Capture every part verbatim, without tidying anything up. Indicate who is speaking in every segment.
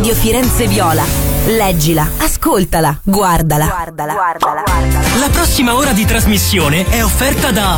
Speaker 1: Radio Firenze Viola. Leggila, ascoltala, guardala. Guardala, guardala, guardala.
Speaker 2: La prossima ora di trasmissione è offerta da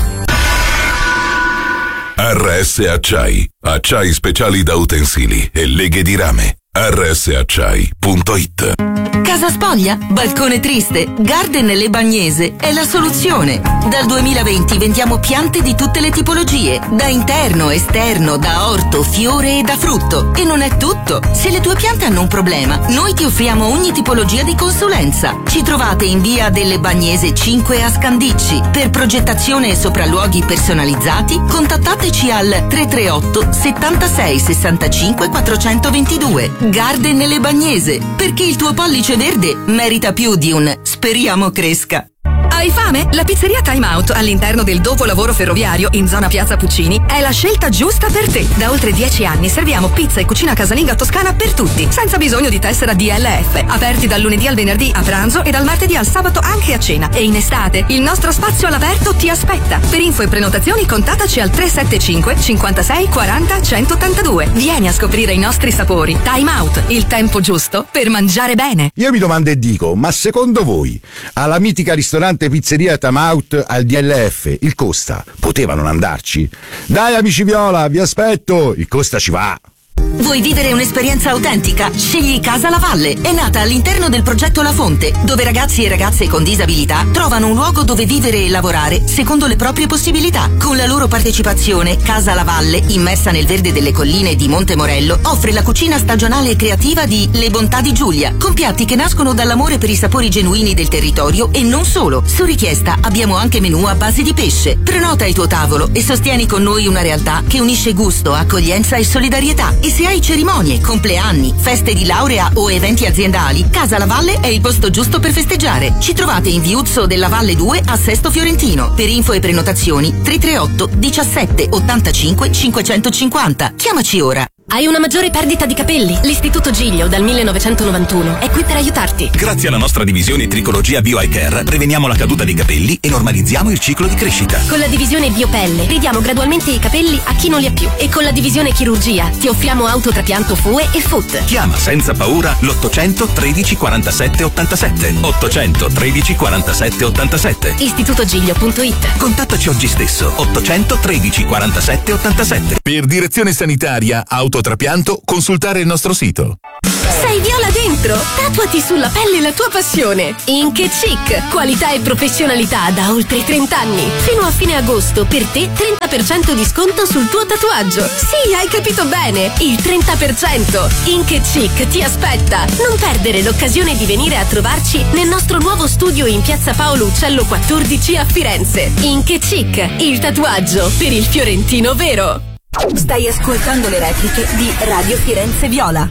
Speaker 3: R S Acciai, acciai speciali da utensili e leghe di rame. R S acciai punto it.
Speaker 1: Casa spoglia? Balcone triste? Garden Le Bagnese è la soluzione. Dal duemilaventi vendiamo piante di tutte le tipologie, da interno, esterno, da orto, fiore e da frutto. E non è tutto. Se le tue piante hanno un problema, noi ti offriamo ogni tipologia di consulenza. Ci trovate in via delle Bagnese cinque a Scandicci. Per progettazione e sopralluoghi personalizzati, contattateci al tre tre otto settantasei sessantacinque quattrocentoventidue. Garden Le Bagnese, perché il tuo pollice verde merita più di un speriamo cresca.
Speaker 4: Hai fame? La pizzeria Time Out all'interno del dopolavoro ferroviario in zona Piazza Puccini è la scelta giusta per te. Da oltre dieci anni serviamo pizza e cucina casalinga toscana per tutti, senza bisogno di tessera D L F. Aperti dal lunedì al venerdì a pranzo e dal martedì al sabato anche a cena. E in estate il nostro spazio all'aperto ti aspetta. Per info e prenotazioni contattaci al tre sette cinque cinquantasei quaranta centottantadue. Vieni a scoprire i nostri sapori. Time Out, il tempo giusto per mangiare bene.
Speaker 5: Io mi domando e dico, ma secondo voi alla mitica ristorante pizzeria Time Out al D L F il Costa poteva non andarci? Dai amici Viola, vi aspetto, il Costa ci va.
Speaker 1: Vuoi vivere un'esperienza autentica? Scegli Casa La Valle. È nata all'interno del progetto La Fonte, dove ragazzi e ragazze con disabilità trovano un luogo dove vivere e lavorare secondo le proprie possibilità. Con la loro partecipazione, Casa La Valle, immersa nel verde delle colline di Monte Morello, offre la cucina stagionale e creativa di Le Bontà di Giulia, con piatti che nascono dall'amore per i sapori genuini del territorio e non solo. Su richiesta abbiamo anche menù a base di pesce. Prenota il tuo tavolo e sostieni con noi una realtà che unisce gusto, accoglienza e solidarietà. E se hai cerimonie, compleanni, feste di laurea o eventi aziendali, Casa La Valle è il posto giusto per festeggiare. Ci trovate in Viuzzo della Valle due a Sesto Fiorentino. Per info e prenotazioni tre tre otto diciassette ottantacinque cinquecentocinquanta. Chiamaci ora.
Speaker 6: Hai una maggiore perdita di capelli? L'Istituto Giglio dal millenovecentonovantuno è qui per aiutarti.
Speaker 7: Grazie alla nostra divisione Tricologia Bio Eye Care preveniamo la caduta dei capelli e normalizziamo il ciclo di crescita.
Speaker 6: Con la divisione Biopelle ridiamo gradualmente i capelli a chi non li ha più. E con la divisione Chirurgia ti offriamo autotrapianto F U E e F U T.
Speaker 7: Chiama senza paura l'ottocento tredici quarantasette ottantasette. ottocento tredici quarantasette ottantasette.
Speaker 6: istituto giglio punto it.
Speaker 7: Contattaci oggi stesso. ottocento tredici quarantasette ottantasette.
Speaker 8: Per direzione sanitaria autotrapianto consultare il nostro sito.
Speaker 6: Sei Viola dentro? Tatuati sulla pelle la tua passione. Ink e Chic, qualità e professionalità da oltre trenta anni. Fino a fine agosto per te trenta per cento di sconto sul tuo tatuaggio. Sì, hai capito bene, il trenta per cento. Ink e Chic ti aspetta. Non perdere l'occasione di venire a trovarci nel nostro nuovo studio in Piazza Paolo Uccello quattordici a Firenze. Ink e Chic, il tatuaggio per il fiorentino vero.
Speaker 1: Stai ascoltando le repliche di Radio Firenze Viola.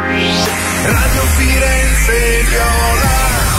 Speaker 9: Radio Firenze Viola.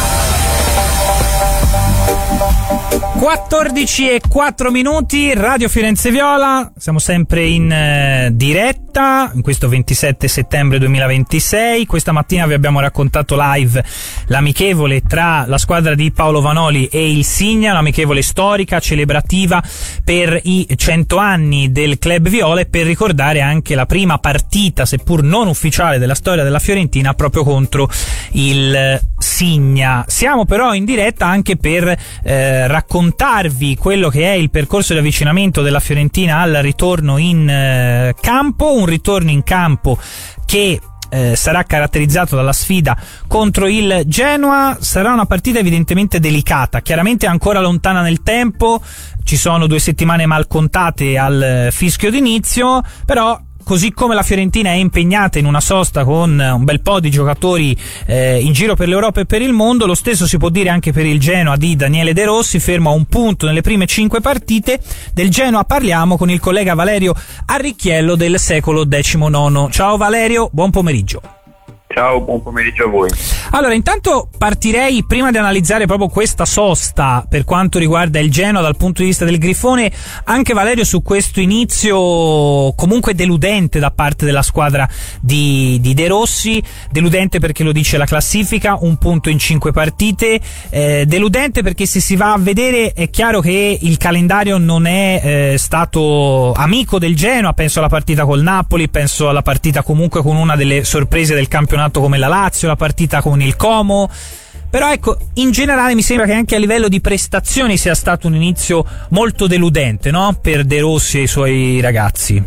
Speaker 10: quattordici e quattro minuti, Radio Firenze Viola, siamo sempre in eh, diretta in questo ventisette settembre duemilaventisei. Questa mattina vi abbiamo raccontato live l'amichevole tra la squadra di Paolo Vanoli e il Signa, l'amichevole storica, celebrativa per i cento anni del Club Viola e per ricordare anche la prima partita, seppur non ufficiale, della storia della Fiorentina proprio contro il Signa. Siamo però in diretta anche per eh, raccontarvi quello che è il percorso di avvicinamento della Fiorentina al ritorno in eh, campo, un ritorno in campo che Eh, sarà caratterizzato dalla sfida contro il Genoa. Sarà una partita evidentemente delicata, chiaramente ancora lontana nel tempo, ci sono due settimane mal contate al fischio d'inizio, però così come la Fiorentina è impegnata in una sosta con un bel po' di giocatori eh, in giro per l'Europa e per il mondo, lo stesso si può dire anche per il Genoa di Daniele De Rossi, fermo a un punto nelle prime cinque partite. Del Genoa parliamo con il collega Valerio Arricchiello del Secolo diciannove. Ciao Valerio, buon pomeriggio.
Speaker 11: Ciao, buon pomeriggio a voi.
Speaker 10: Allora, intanto partirei, prima di analizzare proprio questa sosta per quanto riguarda il Genoa dal punto di vista del Grifone, anche Valerio su questo inizio comunque deludente da parte della squadra di, di De Rossi, deludente perché lo dice la classifica, un punto in cinque partite, eh, deludente perché se si va a vedere è chiaro che il calendario non è eh, stato amico del Genoa, penso alla partita col Napoli, penso alla partita comunque con una delle sorprese del campionato come la Lazio, la partita con il Como, però ecco, in generale mi sembra che anche a livello di prestazioni sia stato un inizio molto deludente, no? Per De Rossi e i suoi ragazzi.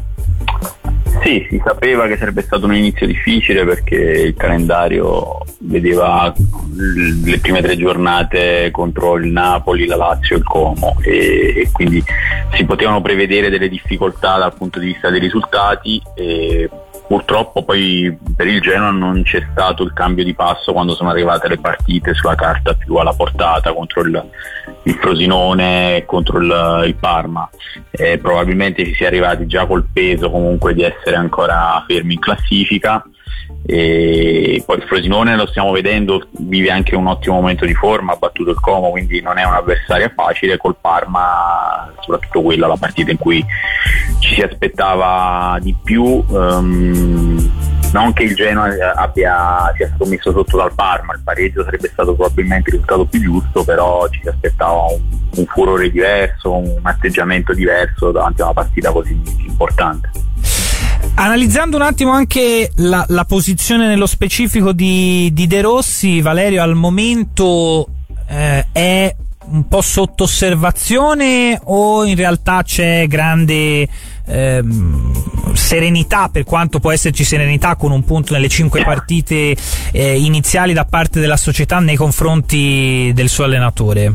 Speaker 11: Sì, si sapeva che sarebbe stato un inizio difficile perché il calendario vedeva le prime tre giornate contro il Napoli, la Lazio e il Como, e, e quindi si potevano prevedere delle difficoltà dal punto di vista dei risultati, e purtroppo poi per il Genoa non c'è stato il cambio di passo quando sono arrivate le partite sulla carta più alla portata contro il, il Frosinone e contro il, il Parma. Eh, probabilmente ci si è arrivati già col peso comunque di essere ancora fermi in classifica, e poi il Frosinone, lo stiamo vedendo, vive anche un ottimo momento di forma, ha battuto il Como, quindi non è un'avversaria facile. Col Parma, soprattutto quella la partita in cui ci si aspettava di più, um, non che il Genoa abbia sia stato messo sotto dal Parma, il pareggio sarebbe stato probabilmente il risultato più giusto, però ci si aspettava un, un furore diverso, un atteggiamento diverso davanti a una partita così importante.
Speaker 10: Analizzando un attimo anche la, la posizione nello specifico di, di De Rossi, Valerio, al momento eh, è un po' sotto osservazione o in realtà c'è grande eh, serenità, per quanto può esserci serenità con un punto nelle cinque partite eh, iniziali da parte della società nei confronti del suo allenatore?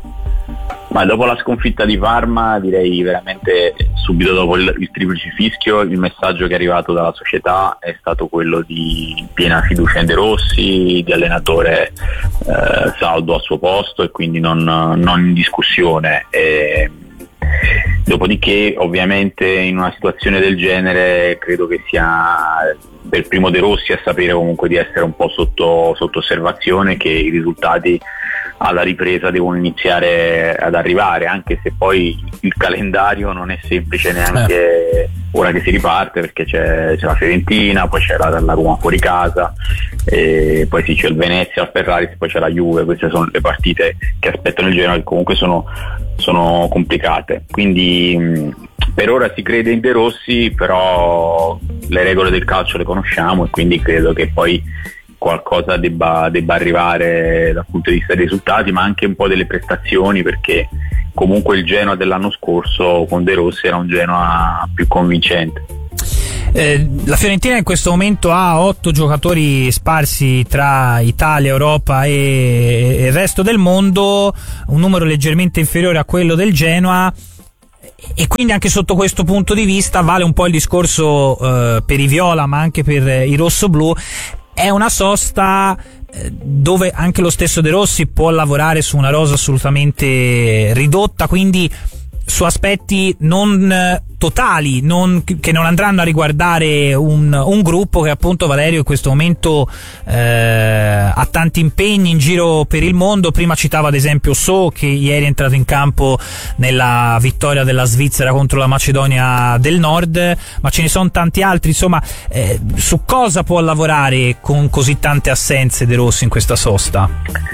Speaker 11: Ma dopo la sconfitta di Parma, direi veramente subito dopo il, il triplice fischio, il messaggio che è arrivato dalla società è stato quello di piena fiducia in De Rossi, di allenatore eh, saldo al suo posto e quindi non, non in discussione. E, dopodiché ovviamente in una situazione del genere credo che sia per primo De Rossi a sapere comunque di essere un po' sotto, sotto osservazione, che i risultati alla ripresa devono iniziare ad arrivare, anche se poi il calendario non è semplice neanche ora che si riparte, perché c'è, c'è la Fiorentina, poi c'è la, la Roma fuori casa, e poi sì, c'è il Venezia, il Ferrari, poi c'è la Juve. Queste sono le partite che aspettano il Genoa, che comunque sono, sono complicate, quindi mh, per ora si crede in De Rossi, però le regole del calcio le conosciamo e quindi credo che poi qualcosa debba, debba arrivare dal punto di vista dei risultati, ma anche un po' delle prestazioni, perché comunque il Genoa dell'anno scorso con De Rossi era un Genoa più convincente.
Speaker 10: Eh, la Fiorentina in questo momento ha otto giocatori sparsi tra Italia, Europa e, e il resto del mondo, un numero leggermente inferiore a quello del Genoa, e quindi anche sotto questo punto di vista vale un po' il discorso eh, per i viola ma anche per i rossoblù. È una sosta dove anche lo stesso De Rossi può lavorare su una rosa assolutamente ridotta, quindi su aspetti non totali, non, che non andranno a riguardare un, un gruppo che appunto, Valerio, in questo momento eh, ha tanti impegni in giro per il mondo. Prima citava ad esempio So, che ieri è entrato in campo nella vittoria della Svizzera contro la Macedonia del Nord, ma ce ne sono tanti altri. Insomma, eh, su cosa può lavorare con così tante assenze De Rossi in questa sosta?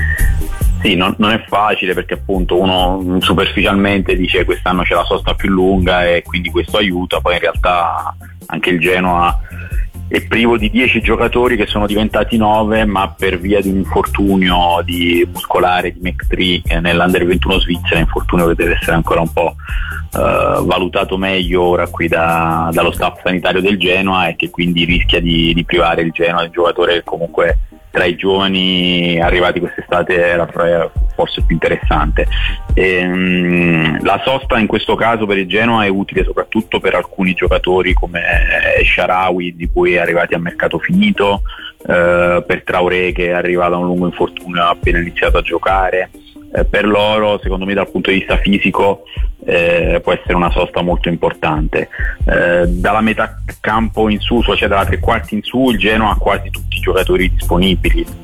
Speaker 11: Sì, non, non è facile, perché appunto uno superficialmente dice quest'anno c'è la sosta più lunga e quindi questo aiuta, poi in realtà anche il Genoa è privo di dieci giocatori che sono diventati nove, ma per via di un infortunio di muscolare di McTree eh, nell'Under ventuno Svizzera, infortunio che deve essere ancora un po' eh, valutato meglio ora qui da, dallo staff sanitario del Genoa, e che quindi rischia di, di privare il Genoa del giocatore che comunque tra i giovani arrivati quest'estate era forse più interessante. E, um, la sosta in questo caso per il Genoa è utile soprattutto per alcuni giocatori come Shaarawy, di cui è arrivati a mercato finito, eh, per Traoré che arriva da un lungo infortunio, ha appena iniziato a giocare. Eh, per loro, secondo me, dal punto di vista fisico eh, può essere una sosta molto importante. Eh, dalla metà campo in su, cioè dalla tre quarti in su, il Genoa ha quasi tutti i giocatori disponibili.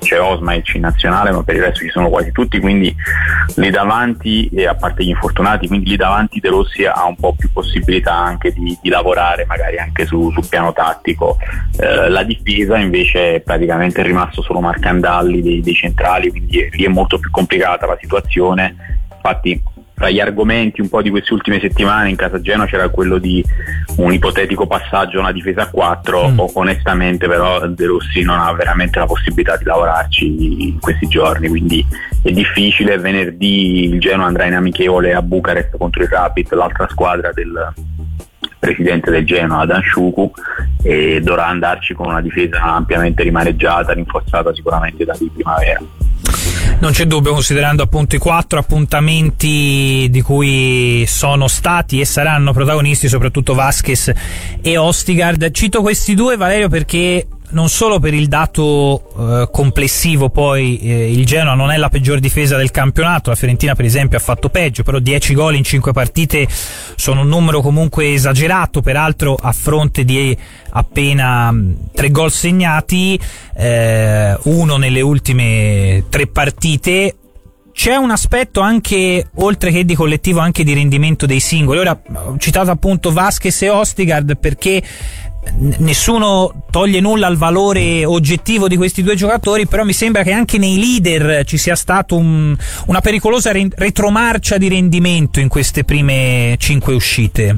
Speaker 11: c'è Osmaic in nazionale, ma per il resto ci sono quasi tutti, quindi lì davanti, e a parte gli infortunati, quindi lì davanti De Rossi ha un po' più possibilità anche di, di lavorare magari anche su, sul piano tattico. Eh, la difesa invece praticamente è rimasto solo Marcandalli dei, dei centrali, quindi lì è molto più complicata la situazione. Infatti tra gli argomenti un po' di queste ultime settimane in casa Genoa c'era quello di un ipotetico passaggio a una difesa a quattro, mm. onestamente però De Rossi non ha veramente la possibilità di lavorarci in questi giorni, quindi è difficile. Venerdì il Genoa andrà in amichevole a Bucarest contro il Rapid, l'altra squadra del presidente del Genoa, Adam Sciucu, e dovrà andarci con una difesa ampiamente rimaneggiata, rinforzata sicuramente da di primavera.
Speaker 10: Non c'è dubbio, considerando appunto i quattro appuntamenti di cui sono stati e saranno protagonisti soprattutto Vasquez e Ostigard. Cito questi due, Valerio, perché non solo per il dato eh, complessivo, poi eh, il Genoa non è la peggior difesa del campionato, la Fiorentina per esempio ha fatto peggio, però dieci gol in cinque partite sono un numero comunque esagerato, peraltro a fronte di appena tre gol segnati, eh, uno nelle ultime tre partite. C'è un aspetto anche, oltre che di collettivo, anche di rendimento dei singoli. Ora ho citato appunto Vasquez e Ostigard perché nessuno toglie nulla al valore oggettivo di questi due giocatori, però mi sembra che anche nei leader ci sia stato un, una pericolosa re- retromarcia di rendimento in queste prime cinque uscite.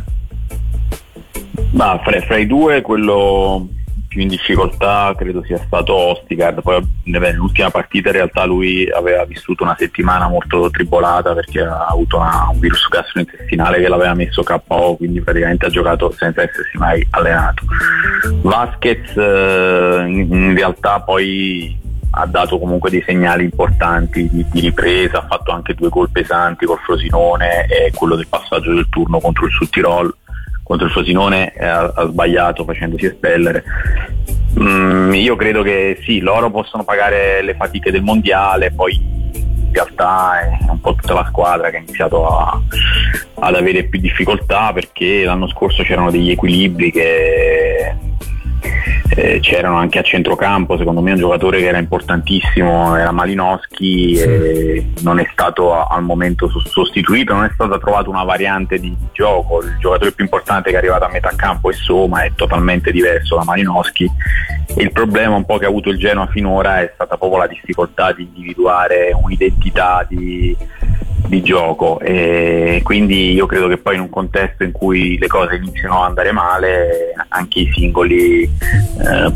Speaker 11: Ma fra, fra i due quello più in difficoltà credo sia stato Ostigard. Poi nell'ultima partita in realtà lui aveva vissuto una settimana molto tribolata perché ha avuto una, un virus gastrointestinale che l'aveva messo K O, quindi praticamente ha giocato senza essersi mai allenato. Vasquez eh, in, in realtà poi ha dato comunque dei segnali importanti di, di ripresa, ha fatto anche due gol pesanti col Frosinone e quello del passaggio del turno contro il Südtirol. Contro il Frosinone ha, ha sbagliato facendosi espellere. Mm, io credo che sì, loro possono pagare le fatiche del mondiale, poi in realtà è un po' tutta la squadra che ha iniziato a, ad avere più difficoltà, perché l'anno scorso c'erano degli equilibri che eh, c'erano anche a centrocampo. Secondo me un giocatore che era importantissimo era Malinowski, e non è stato al momento sostituito, non è stata trovata una variante di gioco. Il giocatore più importante che è arrivato a metà campo è Soma, è totalmente diverso da Malinowski, e il problema un po' che ha avuto il Genoa finora è stata proprio la difficoltà di individuare un'identità di, di gioco, e quindi io credo che poi in un contesto in cui le cose iniziano ad andare male anche i singoli eh,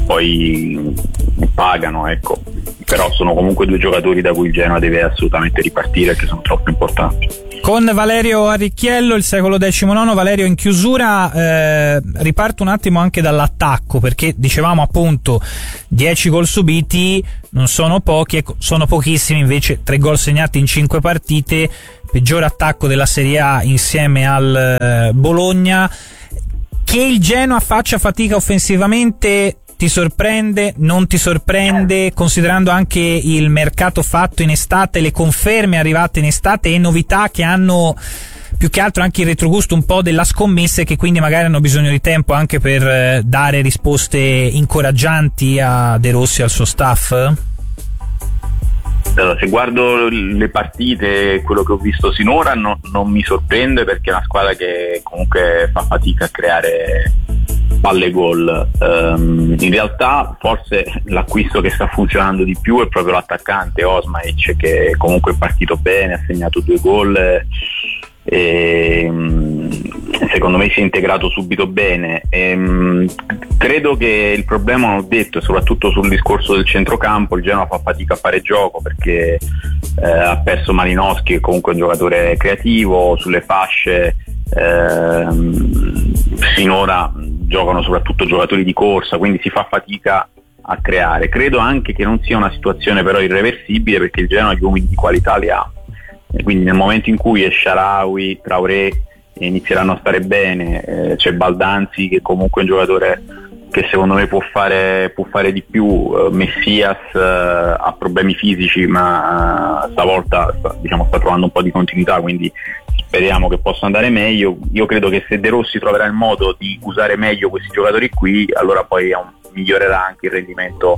Speaker 11: poi pagano, ecco. Però sono comunque due giocatori da cui il Genoa deve assolutamente ripartire, che sono troppo importanti.
Speaker 10: Con Valerio Arricchiello, il secolo diciannove. Valerio, in chiusura eh, riparto un attimo anche dall'attacco, perché dicevamo appunto dieci gol subiti non sono pochi, ecco, sono pochissimi invece tre gol segnati in cinque partite, peggior attacco della Serie A insieme al eh, Bologna. Che il Genoa faccia fatica offensivamente ti sorprende, non ti sorprende, considerando anche il mercato fatto in estate, le conferme arrivate in estate e novità che hanno più che altro anche il retrogusto un po' della scommessa, e che quindi magari hanno bisogno di tempo anche per eh, dare risposte incoraggianti a De Rossi e al suo staff?
Speaker 11: Allora, se guardo le partite, quello che ho visto sinora no, non mi sorprende, perché è una squadra che comunque fa fatica a creare palle gol. Um, in realtà forse l'acquisto che sta funzionando di più è proprio l'attaccante Osmaic, che comunque è partito bene, ha segnato due gol e um, secondo me si è integrato subito bene. E, um, credo che il problema, l'ho detto, soprattutto sul discorso del centrocampo, il Genoa fa fatica a fare gioco perché eh, ha perso Malinowski, che comunque è un giocatore creativo. Sulle fasce ehm, sinora giocano soprattutto giocatori di corsa, quindi si fa fatica a creare. Credo anche che non sia una situazione però irreversibile, perché il Genoa gli uomini di qualità li ha, e quindi nel momento in cui Esharawi, Traoré inizieranno a stare bene, eh, c'è Baldanzi che comunque è un giocatore che secondo me può fare, può fare di più. uh, Messias uh, ha problemi fisici, ma uh, stavolta sta, diciamo, sta trovando un po' di continuità, quindi speriamo che possa andare meglio. Io credo che se De Rossi troverà il modo di usare meglio questi giocatori qui, allora poi um, migliorerà anche il rendimento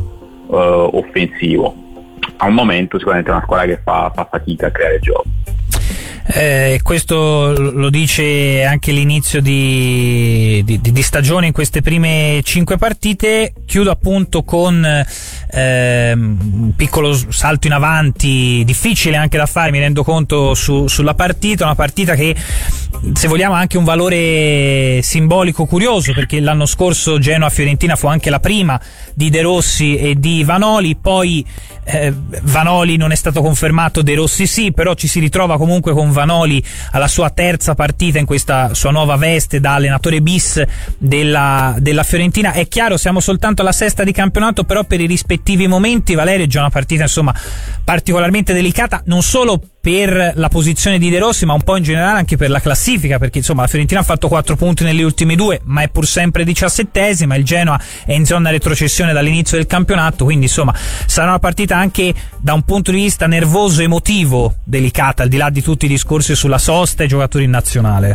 Speaker 11: uh, offensivo. A un momento sicuramente è una squadra che fa, fa fatica a creare gioco.
Speaker 10: Eh, questo lo dice anche l'inizio di, di, di stagione in queste prime cinque partite. Chiudo appunto con eh, un piccolo salto in avanti, difficile anche da fare, mi rendo conto, su, sulla partita, una partita che, se vogliamo, ha anche un valore simbolico curioso, perché l'anno scorso Genoa-Fiorentina fu anche la prima di De Rossi e di Vanoli, poi eh, Vanoli non è stato confermato, De Rossi sì, però ci si ritrova comunque con Vanoli alla sua terza partita in questa sua nuova veste da allenatore bis della, della Fiorentina. È chiaro, siamo soltanto alla sesta di campionato, però per i rispettivi momenti, Valerio, è già una partita insomma particolarmente delicata, non solo per la posizione di De Rossi, ma un po' in generale anche per la classifica, perché insomma la Fiorentina ha fatto quattro punti negli ultimi due, ma è pur sempre diciassettesima, il Genoa è in zona retrocessione dall'inizio del campionato, quindi insomma sarà una partita anche da un punto di vista nervoso, emotivo, delicata, al di là di tutti i discorsi sulla sosta e i giocatori in nazionale.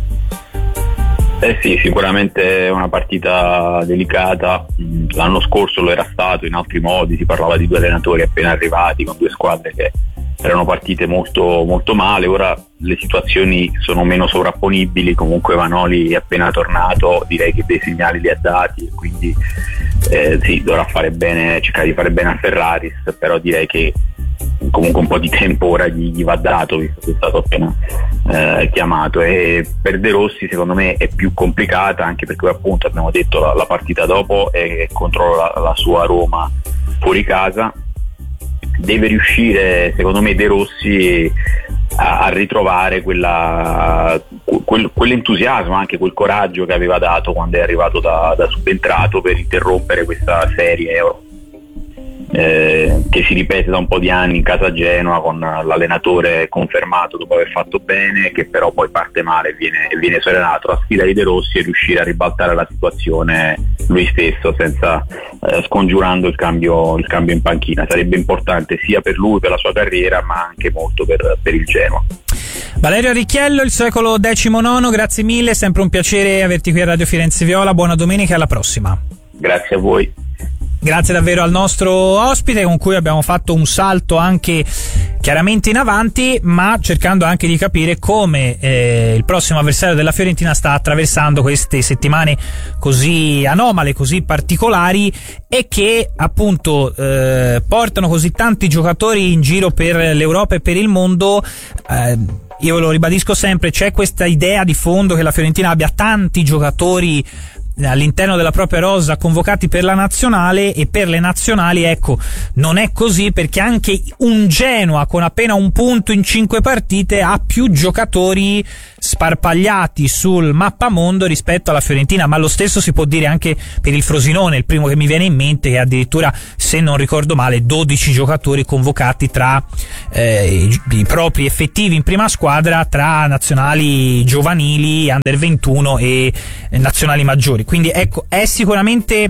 Speaker 11: Eh sì, sicuramente è una partita delicata. L'anno scorso lo era stato in altri modi, si parlava di due allenatori appena arrivati con due squadre che erano partite molto, molto male. Ora le situazioni sono meno sovrapponibili, comunque Vanoli è appena tornato, direi che dei segnali li ha dati, quindi eh, sì, dovrà fare bene, cercare di fare bene a Ferraris, però direi che comunque un po' di tempo ora gli, gli va dato, visto che è stato appena eh, chiamato. E per De Rossi secondo me è più complicata, anche perché appunto abbiamo detto la, la partita dopo è contro la, la sua Roma fuori casa. Deve riuscire secondo me De Rossi a, a ritrovare quella, quel, quell'entusiasmo, anche quel coraggio che aveva dato quando è arrivato da, da subentrato, per interrompere questa serie Euro Eh, che si ripete da un po' di anni in casa Genoa, con l'allenatore confermato dopo aver fatto bene, che però poi parte male e viene, e viene serenato. La sfida di De Rossi è riuscire a ribaltare la situazione lui stesso, senza eh, scongiurando il cambio, il cambio in panchina. Sarebbe importante sia per lui, per la sua carriera, ma anche molto per, per il Genoa.
Speaker 10: Valerio Arricchiello, il secolo diciannove, grazie mille, sempre un piacere averti qui a Radio Firenze Viola, buona domenica e alla prossima.
Speaker 11: Grazie a voi.
Speaker 10: Grazie davvero al nostro ospite, con cui abbiamo fatto un salto anche chiaramente in avanti, ma cercando anche di capire come eh, il prossimo avversario della Fiorentina sta attraversando queste settimane così anomale, così particolari, e che appunto eh, portano così tanti giocatori in giro per l'Europa e per il mondo. eh, io lo ribadisco sempre, c'è questa idea di fondo che la Fiorentina abbia tanti giocatori all'interno della propria rosa convocati per la nazionale, e per le nazionali ecco non è così, perché anche un Genoa con appena un punto in cinque partite ha più giocatori sparpagliati sul mappamondo rispetto alla Fiorentina, ma lo stesso si può dire anche per il Frosinone, il primo che mi viene in mente, che addirittura, se non ricordo male, dodici giocatori convocati tra eh, i, i propri effettivi in prima squadra, tra nazionali giovanili, under ventuno e eh, nazionali maggiori. Quindi ecco, è sicuramente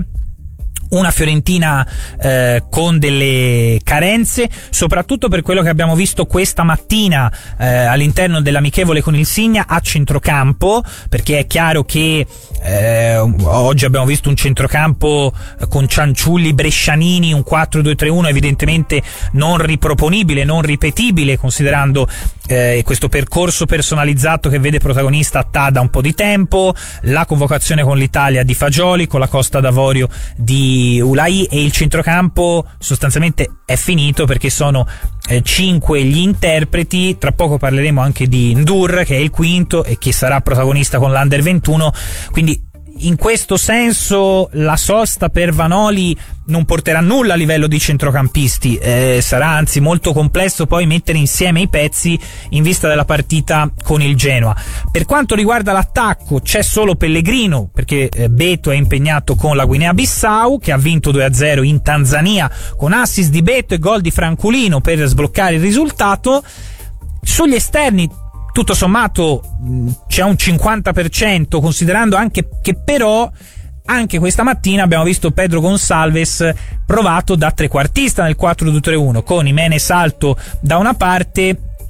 Speaker 10: una Fiorentina eh, con delle carenze, soprattutto per quello che abbiamo visto questa mattina eh, all'interno dell'amichevole con il Signa a centrocampo, perché è chiaro che eh, oggi abbiamo visto un centrocampo con Cianciulli, Brescianini, un quattro due tre uno evidentemente non riproponibile, non ripetibile, considerando eh, questo percorso personalizzato che vede protagonista Tà da un po' di tempo, la convocazione con l'Italia di Fagioli, con la Costa d'Avorio di Ulai, e il centrocampo sostanzialmente è finito, perché sono eh, cinque gli interpreti. Tra poco parleremo anche di Ndur, che è il quinto e che sarà protagonista con l'Under ventuno, quindi in questo senso la sosta per Vanoli non porterà nulla a livello di centrocampisti, eh, sarà anzi molto complesso poi mettere insieme i pezzi in vista della partita con il Genoa. Per quanto riguarda l'attacco c'è solo Pellegrino, perché eh, Beto è impegnato con la Guinea-Bissau, che ha vinto due a zero in Tanzania con assist di Beto e gol di Franculino per sbloccare il risultato. Sugli esterni tutto sommato c'è un cinquanta per cento, considerando anche che però anche questa mattina abbiamo visto Pedro Gonçalves provato da trequartista nel quattro due tre uno, con Jiménez alto da una parte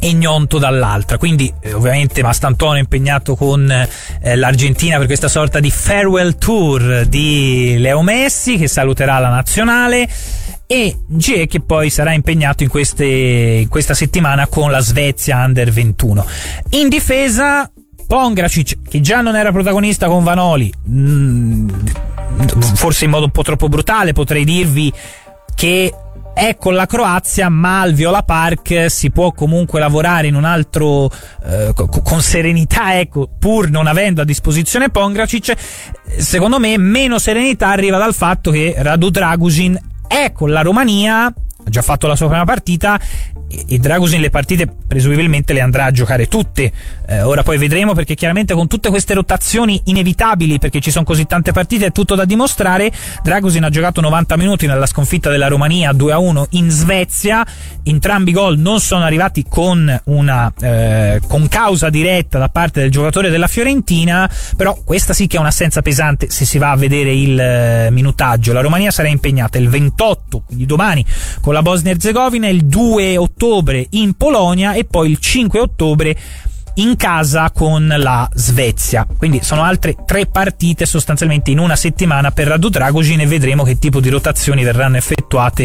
Speaker 10: e Gnonto dall'altra. Quindi eh, ovviamente Mastantuono è impegnato con eh, l'Argentina per questa sorta di farewell tour di Leo Messi, che saluterà la nazionale, e G che poi sarà impegnato in, queste, in questa settimana con la Svezia under ventuno. In difesa Pongracic, che già non era protagonista con Vanoli, mh, forse in modo un po' troppo brutale potrei dirvi che è con la Croazia, ma al Viola Park si può comunque lavorare in un altro eh, con serenità, ecco, pur non avendo a disposizione Pongracic. Secondo me meno serenità arriva dal fatto che Radu Dragusin è con la Romania, ha già fatto la sua prima partita, e Dragusin le partite presumibilmente le andrà a giocare tutte. Eh, ora poi vedremo, perché chiaramente con tutte queste rotazioni inevitabili, perché ci sono così tante partite, è tutto da dimostrare. Dragusin ha giocato novanta minuti nella sconfitta della Romania due a uno in Svezia. Entrambi i gol non sono arrivati con una eh, con causa diretta da parte del giocatore della Fiorentina, però questa sì che è un'assenza pesante se si va a vedere il eh, minutaggio. La Romania sarà impegnata il ventotto, quindi domani, con la Bosnia-Herzegovina, il due ottobre in Polonia e poi il cinque ottobre in casa con la Svezia. Quindi sono altre tre partite sostanzialmente in una settimana per Radu Dragusin, e vedremo che tipo di rotazioni verranno effettuate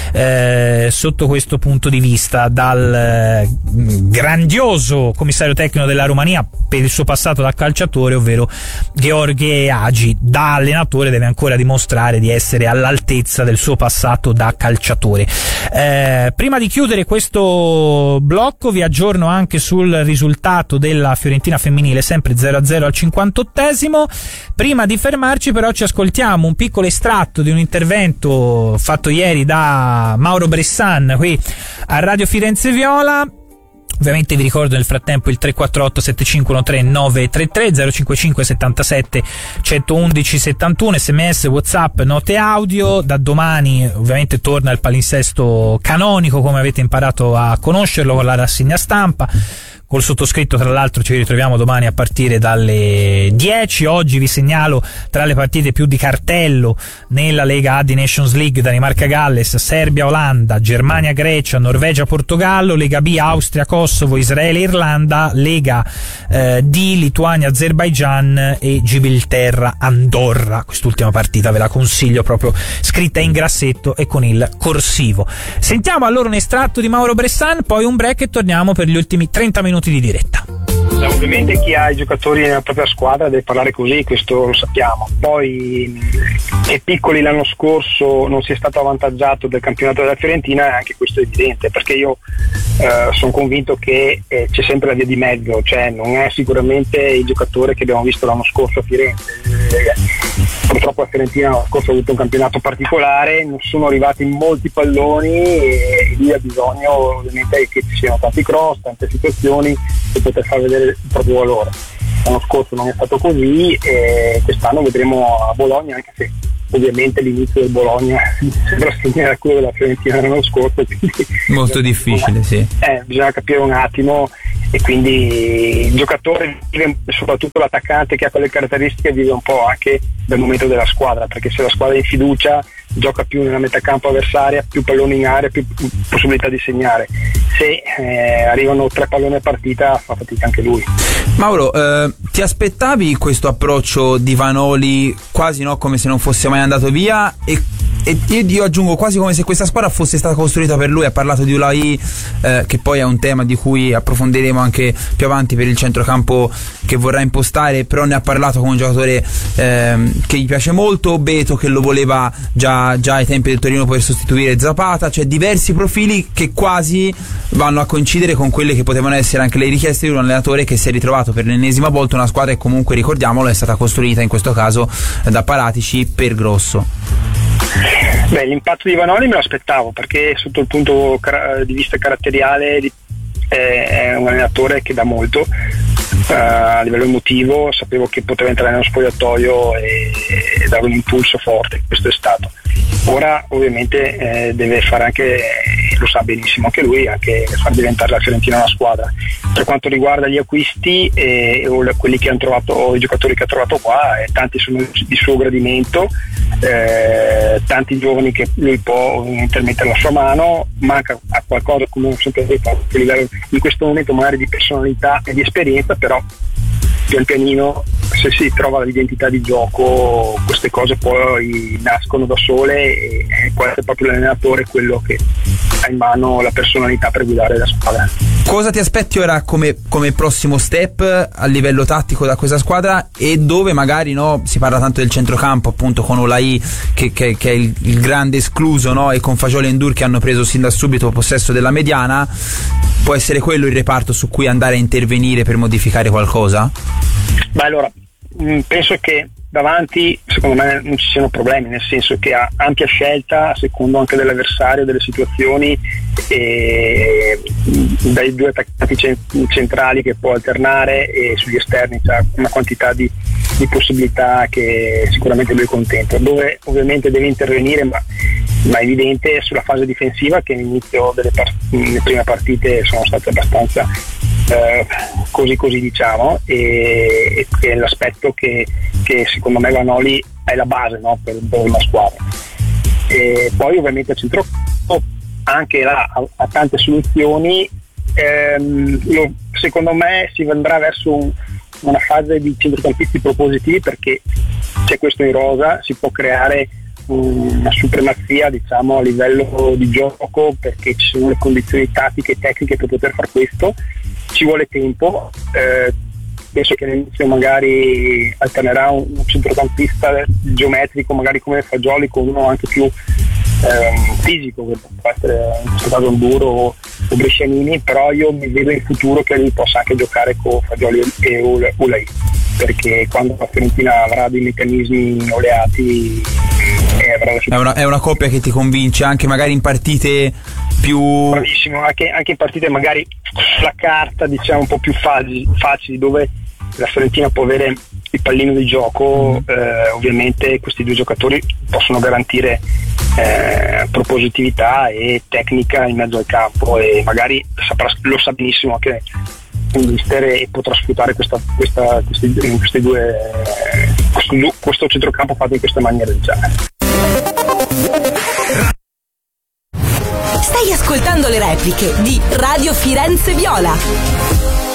Speaker 10: eh, sotto questo punto di vista dal eh, grandioso commissario tecnico della Romania per il suo passato da calciatore, ovvero Gheorghe Hagi. Da allenatore deve ancora dimostrare di essere all'altezza del suo passato da calciatore. Eh, prima di chiudere questo blocco vi aggiorno anche sul risultato della Fiorentina femminile, sempre zero a zero al cinquantottesimo. Prima di fermarci però ci ascoltiamo un piccolo estratto di un intervento fatto ieri da Mauro Bressan qui a Radio Firenze Viola. Ovviamente vi ricordo nel frattempo il tre quattro otto sette cinque uno tre nove tre tre, zero cinque cinque settantasette centoudici settantuno, sms, whatsapp, note audio. Da domani ovviamente torna il palinsesto canonico, come avete imparato a conoscerlo, con la rassegna stampa. Col sottoscritto, tra l'altro, ci ritroviamo domani a partire dalle dieci. Oggi vi segnalo tra le partite più di cartello nella Lega A di Nations League: Danimarca-Galles, Serbia-Olanda, Germania-Grecia, Norvegia-Portogallo, Lega B Austria-Kosovo, Israele-Irlanda, Lega eh, D Lituania-Azerbaijan e Gibilterra-Andorra. Quest'ultima partita ve la consiglio, proprio scritta in grassetto e con il corsivo. Sentiamo allora un estratto di Mauro Bressan, poi un break e torniamo per gli ultimi trenta minuti di diretta.
Speaker 12: Ovviamente chi ha i giocatori nella propria squadra deve parlare così, questo lo sappiamo. Poi che Piccoli l'anno scorso non sia stato avvantaggiato del campionato della Fiorentina, anche questo è evidente, perché io eh, sono convinto che eh, c'è sempre la via di mezzo, cioè non è sicuramente il giocatore che abbiamo visto l'anno scorso a Firenze. Eh, purtroppo la Fiorentina l'anno scorso ha avuto un campionato particolare, non sono arrivati molti palloni e lì ha bisogno ovviamente che ci siano tanti cross, tante situazioni per poter far vedere il proprio valore. L'anno scorso non è stato così e quest'anno vedremo a Bologna, anche se ovviamente l'inizio del Bologna sembra simile a quello della Fiorentina l'anno scorso, quindi
Speaker 13: molto difficile, sì.
Speaker 12: Eh, bisogna capire un attimo, e quindi il giocatore vive, soprattutto l'attaccante che ha quelle caratteristiche, vive un po' anche del momento della squadra, perché se la squadra è in fiducia gioca più nella metà campo avversaria, più palloni in area, più possibilità di segnare. Se eh, arrivano tre palloni a partita fa fatica anche lui.
Speaker 13: Mauro, eh, ti aspettavi questo approccio di Vanoli quasi no come se non fosse mai andato via, e, e io aggiungo quasi come se questa squadra fosse stata costruita per lui? Ha parlato di Ulai, eh, che poi è un tema di cui approfondiremo anche più avanti per il centrocampo che vorrà impostare, però ne ha parlato con un giocatore eh, che gli piace molto, Beto che lo voleva già, già ai tempi del Torino per sostituire Zapata, cioè diversi profili che quasi vanno a coincidere con quelle che potevano essere anche le richieste di un allenatore che si è ritrovato per l'ennesima volta una squadra che comunque, ricordiamolo, è stata costruita in questo caso da Paratici per Grosso.
Speaker 12: Beh, l'impatto di Vanoli me lo aspettavo, perché sotto il punto di vista caratteriale è un allenatore che dà molto. Uh, a livello emotivo sapevo che poteva entrare nello spogliatoio e, e dare un impulso forte, questo è stato. Ora ovviamente eh, deve fare anche, lo sa benissimo anche lui, anche far diventare la Fiorentina una squadra. Per quanto riguarda gli acquisti eh, o quelli che hanno trovato, o i giocatori che ha trovato qua, eh, tanti sono di suo gradimento, eh, tanti giovani che lui può ovviamente mettere la sua mano, manca a qualcosa, come ho sempre detto, a livello in questo momento magari di personalità e di esperienza, però pian pianino, se si trova l'identità di gioco, queste cose poi nascono da sole e può essere proprio l'allenatore quello che ha in mano la personalità per guidare la squadra.
Speaker 13: Cosa ti aspetti ora come, come prossimo step a livello tattico da questa squadra, e dove magari, no, si parla tanto del centrocampo appunto con Olai che, che, che è il, il grande escluso, no, e con Fagioli e Ndour che hanno preso sin da subito possesso della mediana, può essere quello il reparto su cui andare a intervenire per modificare qualcosa?
Speaker 12: Beh, allora mh, penso che davanti secondo me non ci siano problemi, nel senso che ha ampia scelta a secondo anche dell'avversario, delle situazioni, e dai due attaccanti centrali che può alternare, e sugli esterni c'ha una quantità di, di possibilità che sicuramente lui è contento. Dove ovviamente deve intervenire, ma, ma è evidente, sulla fase difensiva, che all'inizio delle, part- delle prime partite sono state abbastanza eh, così così diciamo, e, e è l'aspetto che, che secondo me Vanoli è la base, no, per, per una squadra. E poi ovviamente a centrocampo anche là ha, ha tante soluzioni. Ehm, lo, secondo me si andrà verso un, una fase di centrocampisti propositivi, perché c'è questo in rosa, si può creare una supremazia, diciamo, a livello di gioco, perché ci sono le condizioni tattiche e tecniche per poter fare questo. Ci vuole tempo, eh, penso che all'inizio magari alternerà un, un centrocampista geometrico, magari come Fagioli, con uno anche più ehm, fisico, che può essere in questo caso un duro o, o Brescianini, però io mi vedo in futuro che lui possa anche giocare con Fagioli e Olai, perché quando la Fiorentina avrà dei meccanismi oleati eh, avrà la
Speaker 13: è, una, è una coppia che ti convince anche magari in partite più...
Speaker 12: Bravissimo, anche, anche in partite magari sulla carta, diciamo, un po' più facili, facili dove la Fiorentina può avere il pallino di gioco. eh, ovviamente questi due giocatori possono garantire eh, propositività e tecnica in mezzo al campo, e magari saprà, lo sa benissimo anche il mister, e potrà sfruttare questa, questa, questi, questi due, questo, questo centrocampo fatto in questa maniera del genere.
Speaker 1: Stai ascoltando le repliche di Radio Firenze Viola.